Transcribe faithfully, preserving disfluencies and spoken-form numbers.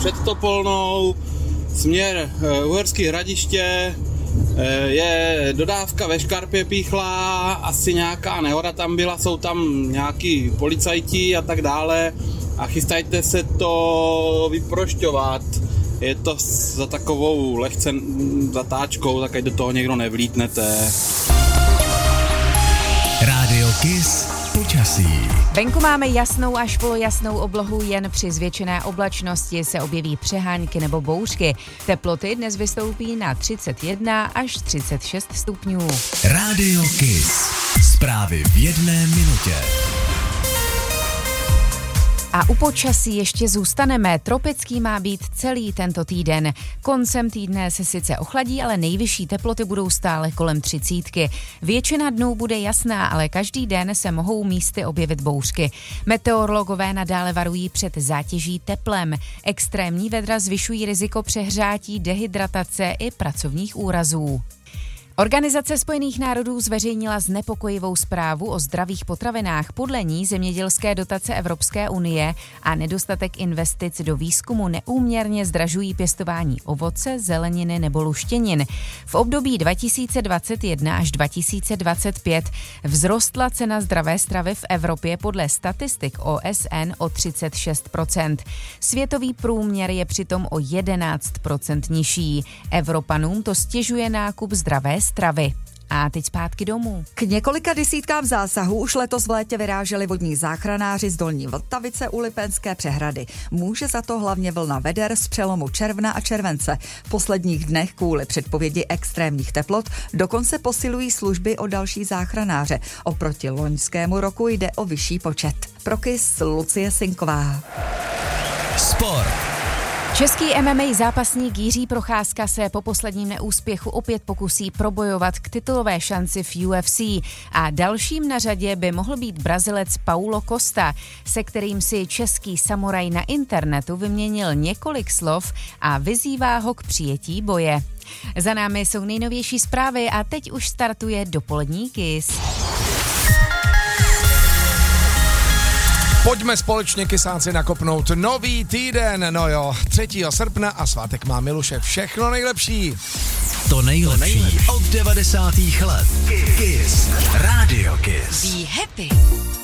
před Topolnou, směr Uherské Hradiště, je dodávka ve Škarpě píchla, asi nějaká nehoda tam byla, jsou tam nějaký policajti a tak dále a chystajte se to vyprošťovat. Je to za takovou lehce zatáčkou, tak ať do toho někdo nevlítnete. Rádio Kiss počasí. Venku máme jasnou až polojasnou oblohu, jen při zvětšené oblačnosti se objeví přehánky nebo bouřky. Teploty dnes vystoupí na třicet jedna až třicet šest stupňů. Rádio Kiss. Zprávy v jedné minutě. A u počasí ještě zůstaneme. Tropický má být celý tento týden. Koncem týdne se sice ochladí, ale nejvyšší teploty budou stále kolem třicítky. Většina dnů bude jasná, ale každý den se mohou místy objevit bouřky. Meteorologové nadále varují před zátěží teplem. Extrémní vedra zvyšují riziko přehřátí, dehydratace i pracovních úrazů. Organizace spojených národů zveřejnila znepokojivou zprávu o zdravých potravinách. Podle ní zemědělské dotace Evropské unie a nedostatek investic do výzkumu neúměrně zdražují pěstování ovoce, zeleniny nebo luštěnin. V období dva tisíce dvacet jedna až dva tisíce dvacet pět vzrostla cena zdravé stravy v Evropě podle statistik O S N o třicet šest procent. Světový průměr je přitom o jedenáct procent nižší. Evropanům to stěžuje nákup zdravé stravy. A teď zpátky domů. K několika desítkám zásahů už letos v létě vyráželi vodní záchranáři z Dolní Vltavice u Lipenské přehrady. Může za to hlavně vlna veder z přelomu června a července. V posledních dnech kvůli předpovědi extrémních teplot dokonce posilují služby o další záchranáře. Oproti loňskému roku jde o vyšší počet. Pro Kiss Lucie Sinková. Sport. Český M M A zápasník Jiří Procházka se po posledním neúspěchu opět pokusí probojovat k titulové šanci v U F C a dalším na řadě by mohl být Brazilec Paulo Costa, se kterým si český samuraj na internetu vyměnil několik slov a vyzývá ho k přijetí boje. Za námi jsou nejnovější zprávy a teď už startuje dopolední Kiss. Pojďme společně kysáci nakopnout nový týden, no jo, třetího srpna a svátek má Miluše, všechno nejlepší. To nejlepší, to nejlepší. Od devadesátých let. Kiss. Radio Kiss. Be happy.